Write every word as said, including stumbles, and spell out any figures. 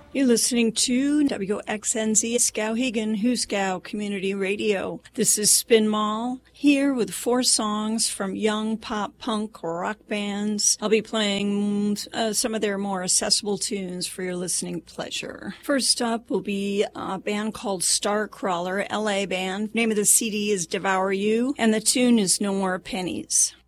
You're listening to W X N Z Skowhegan, Huskow Community Radio. This is Spin Mall, here with four songs from young pop punk rock bands. I'll be playing uh, some of their more accessible tunes for your listening pleasure. First up will be a band called Starcrawler, L A band. The name of the C D is Devour You, and the tune is No More Pennies.